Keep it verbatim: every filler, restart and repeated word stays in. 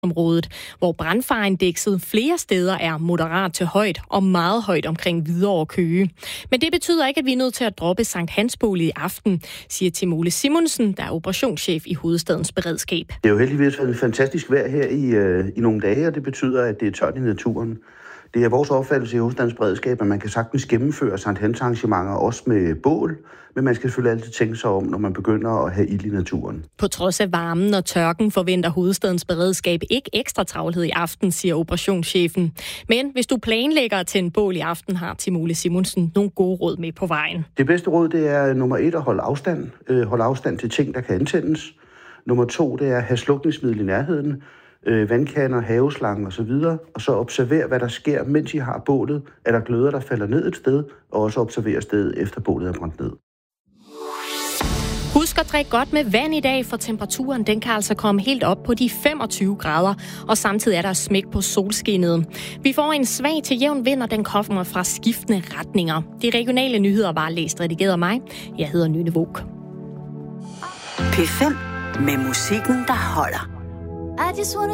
området, hvor brandfareindekset flere steder er moderat til højt og meget højt omkring Hvidovre og Køge. Men det betyder ikke, at vi er nødt til at droppe Sankt Hans Bål i aften, siger Tim Ole Simonsen, der er operationschef i Hovedstadens Beredskab. Det er jo heldigvis et fantastisk vejr her i, øh, i nogle dage, og det betyder, at det er tørt i naturen. Det er vores opfattelse i Hovedstadens Beredskab, at man kan sagtens gennemføre Sankt Hans arrangementer også med bål, men man skal selvfølgelig altid tænke sig om, når man begynder at have ild i naturen. På trods af varmen og tørken forventer Hovedstadens Beredskab ikke ekstra travlhed i aften, siger operationschefen. Men hvis du planlægger til en bål i aften, har Tim Ole Simonsen nogle gode råd med på vejen. Det bedste råd, det er nummer et at holde afstand. Øh, holde afstand til ting, der kan antændes. Nummer to, det er at have slukningsmiddel i nærheden. Øh, vandkander, haveslange osv. Og så observer, hvad der sker, mens I har bålet. Er der gløder, der falder ned et sted, og også observere stedet efter bålet er brændt ned. Husk at drikke godt med vand i dag, for temperaturen den kan altså komme helt op på de femogtyve grader, og samtidig er der smæk på solskinnet. Vi får en svag til jævn vind, og den kommer fra skiftende retninger. De regionale nyheder var læst redigeret af mig. Jeg hedder Nynne Våg. P fem med musikken, der holder.